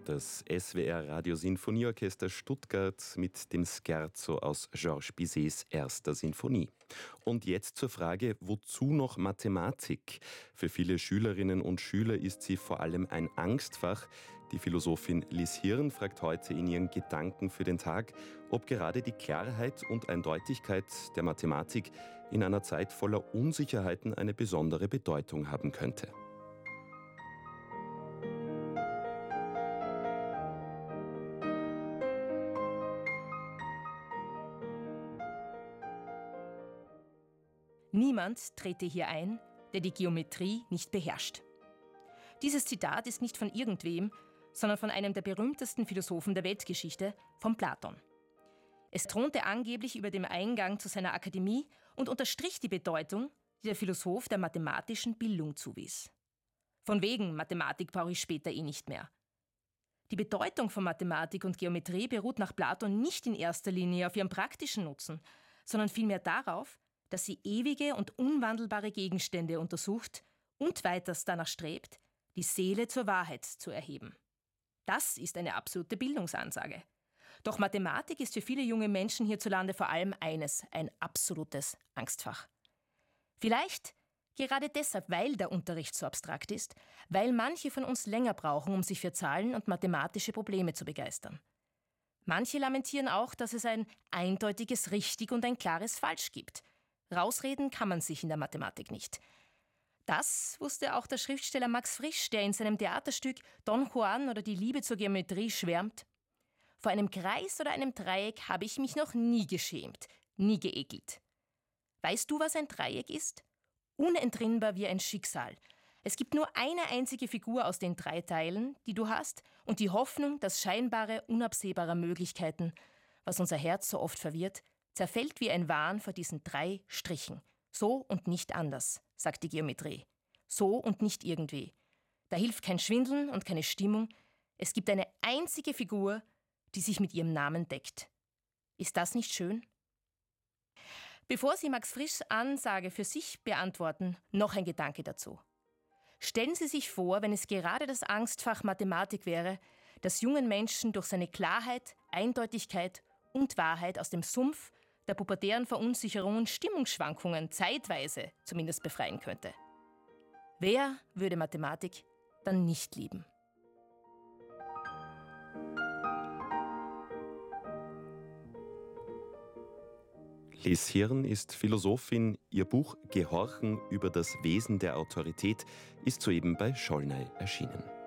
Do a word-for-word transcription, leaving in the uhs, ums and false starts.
Das S W R Radiosinfonieorchester Stuttgart mit dem Scherzo aus Georges Bizets erster Sinfonie. Und jetzt zur Frage, wozu noch Mathematik? Für viele Schülerinnen und Schüler ist sie vor allem ein Angstfach. Die Philosophin Liz Hirn fragt heute in ihren Gedanken für den Tag, ob gerade die Klarheit und Eindeutigkeit der Mathematik in einer Zeit voller Unsicherheiten eine besondere Bedeutung haben könnte. Niemand trete hier ein, der die Geometrie nicht beherrscht. Dieses Zitat ist nicht von irgendwem, sondern von einem der berühmtesten Philosophen der Weltgeschichte, von Platon. Es thronte angeblich über dem Eingang zu seiner Akademie und unterstrich die Bedeutung, die der Philosoph der mathematischen Bildung zuwies. Von wegen Mathematik brauche ich später eh nicht mehr. Die Bedeutung von Mathematik und Geometrie beruht nach Platon nicht in erster Linie auf ihrem praktischen Nutzen, sondern vielmehr darauf, dass sie ewige und unwandelbare Gegenstände untersucht und weiters danach strebt, die Seele zur Wahrheit zu erheben. Das ist eine absolute Bildungsansage. Doch Mathematik ist für viele junge Menschen hierzulande vor allem eines, ein absolutes Angstfach. Vielleicht gerade deshalb, weil der Unterricht so abstrakt ist, weil manche von uns länger brauchen, um sich für Zahlen und mathematische Probleme zu begeistern. Manche lamentieren auch, dass es ein eindeutiges Richtig und ein klares Falsch gibt. Rausreden kann man sich in der Mathematik nicht. Das wusste auch der Schriftsteller Max Frisch, der in seinem Theaterstück Don Juan oder die Liebe zur Geometrie schwärmt. Vor einem Kreis oder einem Dreieck habe ich mich noch nie geschämt, nie geekelt. Weißt du, was ein Dreieck ist? Unentrinnbar wie ein Schicksal. Es gibt nur eine einzige Figur aus den drei Teilen, die du hast, und die Hoffnung, dass scheinbare, unabsehbare Möglichkeiten, was unser Herz so oft verwirrt, zerfällt wie ein Wahn vor diesen drei Strichen. So und nicht anders, sagt die Geometrie. So und nicht irgendwie. Da hilft kein Schwindeln und keine Stimmung. Es gibt eine einzige Figur, die sich mit ihrem Namen deckt. Ist das nicht schön? Bevor Sie Max Frischs Ansage für sich beantworten, noch ein Gedanke dazu. Stellen Sie sich vor, wenn es gerade das Angstfach Mathematik wäre, das jungen Menschen durch seine Klarheit, Eindeutigkeit und Wahrheit aus dem Sumpf der pubertären Verunsicherung und Stimmungsschwankungen zeitweise zumindest befreien könnte. Wer würde Mathematik dann nicht lieben? Liz Hirn ist Philosophin. Ihr Buch Gehorchen über das Wesen der Autorität ist soeben bei Schollnay erschienen.